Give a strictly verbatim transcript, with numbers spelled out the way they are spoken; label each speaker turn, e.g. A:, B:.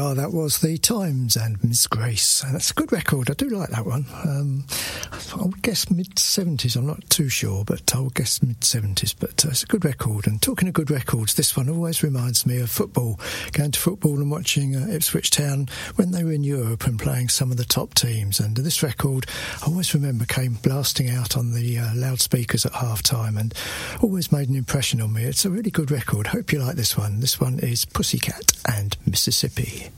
A: are. That was The Times and Miss Grace. And that's a good record. I do like that one. Um, I would guess mid-seventies. I'm not too sure, but I would guess mid-seventies. But uh, it's a good record. And talking of good records, this one always reminds me of football. Going to football and watching uh, Ipswich Town when they were in Europe and playing some of the top teams. And this record, I always remember, came blasting out on the uh, loudspeakers at half-time and always made an impression on me. It's a really good record. Hope you like this one. This one is Pussycat and Mississippi.